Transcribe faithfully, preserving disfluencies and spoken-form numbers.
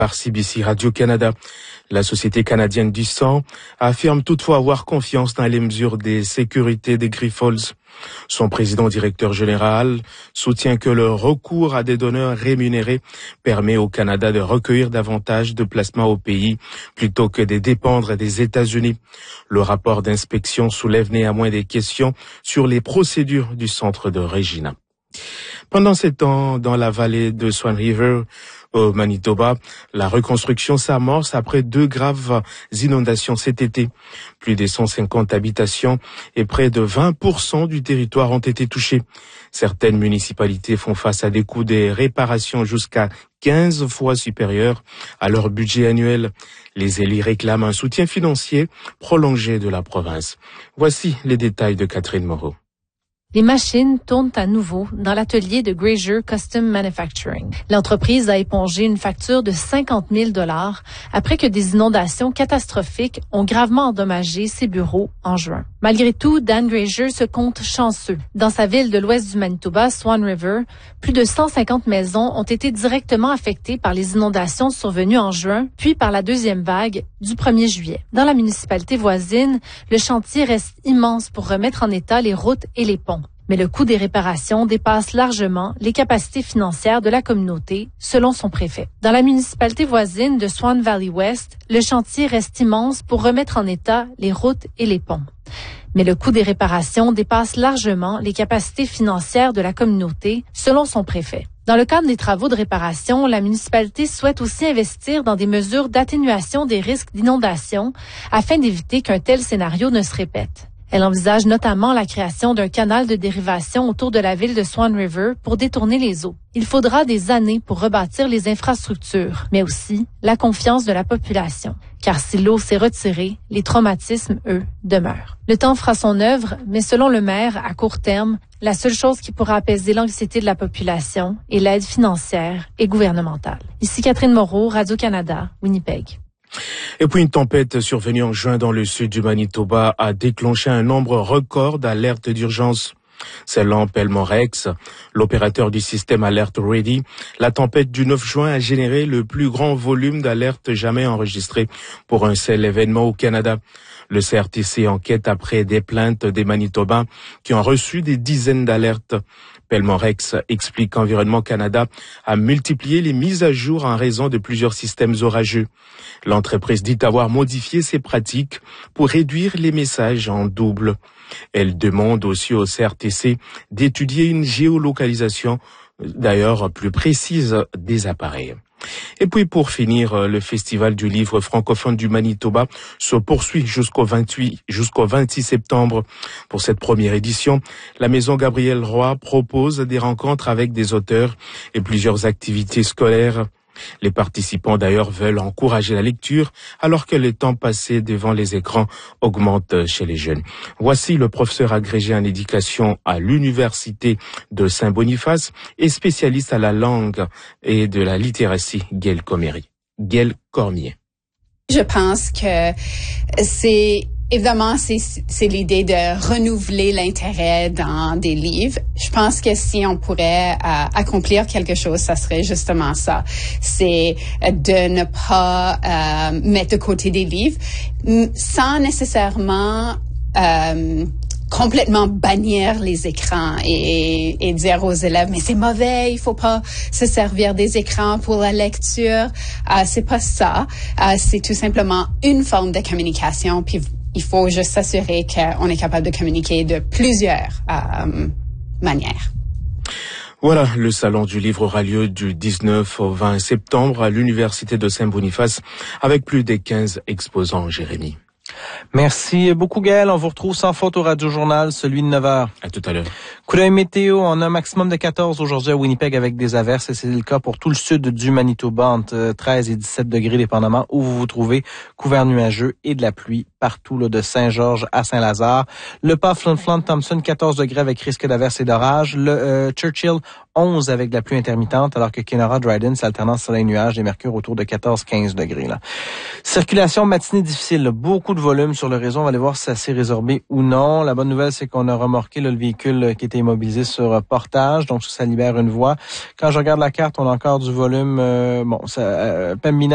Par C B C Radio-Canada. La Société canadienne du sang affirme toutefois avoir confiance dans les mesures de sécurité des Grifols. Son président-directeur général soutient que le recours à des donneurs rémunérés permet au Canada de recueillir davantage de plasma au pays plutôt que de dépendre des États-Unis. Le rapport d'inspection soulève néanmoins des questions sur les procédures du centre de Regina. Pendant ces temps, dans la vallée de Swan River, au Manitoba, la reconstruction s'amorce après deux graves inondations cet été. Plus de cent cinquante habitations et près de vingt pour cent du territoire ont été touchés. Certaines municipalités font face à des coûts de réparation jusqu'à quinze fois supérieurs à leur budget annuel. Les élus réclament un soutien financier prolongé de la province. Voici les détails de Catherine Moreau. Les machines tournent à nouveau dans l'atelier de Grazier Custom Manufacturing. L'entreprise a épongé une facture de cinquante mille dollars après que des inondations catastrophiques ont gravement endommagé ses bureaux en juin. Malgré tout, Dan Grazier se compte chanceux. Dans sa ville de l'ouest du Manitoba, Swan River, plus de cent cinquante maisons ont été directement affectées par les inondations survenues en juin, puis par la deuxième vague du premier juillet. Dans la municipalité voisine, le chantier reste immense pour remettre en état les routes et les ponts. Mais le coût des réparations dépasse largement les capacités financières de la communauté, selon son préfet. Dans la municipalité voisine de Swan Valley West, le chantier reste immense pour remettre en état les routes et les ponts. Mais le coût des réparations dépasse largement les capacités financières de la communauté, selon son préfet. Dans le cadre des travaux de réparation, la municipalité souhaite aussi investir dans des mesures d'atténuation des risques d'inondation afin d'éviter qu'un tel scénario ne se répète. Elle envisage notamment la création d'un canal de dérivation autour de la ville de Swan River pour détourner les eaux. Il faudra des années pour rebâtir les infrastructures, mais aussi la confiance de la population. Car si l'eau s'est retirée, les traumatismes, eux, demeurent. Le temps fera son œuvre, mais selon le maire, à court terme, la seule chose qui pourra apaiser l'anxiété de la population est l'aide financière et gouvernementale. Ici Catherine Moreau, Radio-Canada, Winnipeg. Et puis une tempête survenue en juin dans le sud du Manitoba a déclenché un nombre record d'alertes d'urgence. Selon Pelmorex, l'opérateur du système Alert Ready, la tempête du neuf juin a généré le plus grand volume d'alertes jamais enregistré pour un seul événement au Canada. Le C R T C enquête après des plaintes des Manitobains qui ont reçu des dizaines d'alertes. Pelmorex explique qu'Environnement Canada a multiplié les mises à jour en raison de plusieurs systèmes orageux. L'entreprise dit avoir modifié ses pratiques pour réduire les messages en double. Elle demande aussi au C R T C d'étudier une géolocalisation, d'ailleurs plus précise, des appareils. Et puis pour finir, le Festival du livre francophone du Manitoba se poursuit jusqu'au vingt-huit, jusqu'au vingt-six septembre. Pour cette première édition, la Maison Gabriel Roy propose des rencontres avec des auteurs et plusieurs activités scolaires. Les participants d'ailleurs veulent encourager la lecture alors que le temps passé devant les écrans augmente chez les jeunes. Voici le professeur agrégé en éducation à l'Université de Saint-Boniface et spécialiste à la langue et de la littératie, Gail Cormier. Gail Cormier. Je pense que c'est évidemment, c'est, c'est l'idée de renouveler l'intérêt dans des livres. Je pense que si on pourrait euh, accomplir quelque chose, ça serait justement ça. C'est de ne pas euh, mettre de côté des livres sans nécessairement euh, complètement bannir les écrans et, et dire aux élèves, mais c'est mauvais, il faut pas se servir des écrans pour la lecture. Euh, c'est pas ça. Euh, c'est tout simplement une forme de communication, puis il faut juste s'assurer qu'on est capable de communiquer de plusieurs euh, manières. Voilà, le salon du livre aura lieu du dix-neuf au vingt septembre à l'Université de Saint-Boniface avec plus de quinze exposants, Jérémy. Merci beaucoup, Gaël. On vous retrouve sans faute au Radio-Journal, celui de neuf heures. À tout à l'heure. Coup d'œil météo, on a un maximum de quatorze aujourd'hui à Winnipeg avec des averses et c'est le cas pour tout le sud du Manitoba, entre treize et dix-sept degrés dépendamment où vous vous trouvez, couvert nuageux et de la pluie partout là, de Saint-Georges à Saint-Lazare. Le pas Flin Flon Thompson, quatorze degrés avec risque d'averses et d'orage. Le euh, Churchill, onze avec de la pluie intermittente, alors que Kenora Dryden, c'est alternance soleil-nuage et mercure autour de quatorze à quinze degrés. Là. Circulation matinée difficile, là. Beaucoup de volume sur le réseau. On va aller voir si ça s'est résorbé ou non. La bonne nouvelle, c'est qu'on a remorqué là, le véhicule qui était immobilisé sur euh, portage, donc ça libère une voie. Quand je regarde la carte, on a encore du volume. Euh, bon, ça, euh, Pembina